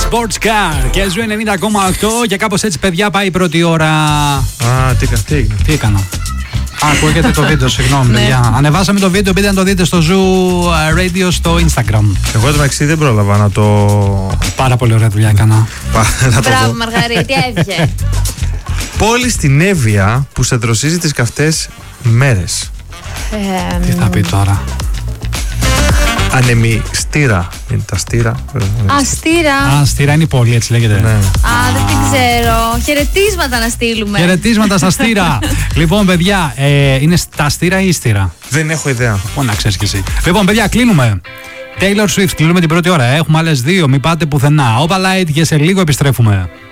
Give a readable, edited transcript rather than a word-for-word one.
Sports Car και ζου 90,8 και κάπως έτσι, παιδιά, πάει η πρώτη ώρα. Τι έκανα. Ακούγεται το βίντεο, συγγνώμη, παιδιά. Ανεβάσαμε το βίντεο, μπείτε να το δείτε στο Zoo Radio στο Instagram. Εγώ το μεταξύ δεν πρόλαβα να το. Πάρα πολύ ωραία δουλειά έκανα. Μπράβο, Μαργαρίτη, έβγε. Πόλη στην Εύβοια που σε δροσίζει τις καυτές μέρες. Τι θα πει τώρα. Ανεμιστήρα. Είναι τα στήρα. Στήρα. Στήρα είναι η πόλη, έτσι λέγεται. Ναι. Δεν την ξέρω. Χαιρετίσματα να στείλουμε. Χαιρετίσματα στα στήρα. Λοιπόν, παιδιά, είναι στα στήρα ή στήρα? Δεν έχω ιδέα. Να ξέρεις κι εσύ. Λοιπόν, παιδιά, κλείνουμε. Taylor Swift, κλείνουμε την πρώτη ώρα. Έχουμε άλλες δύο, μην πάτε πουθενά. Opalite και σε λίγο επιστρέφουμε.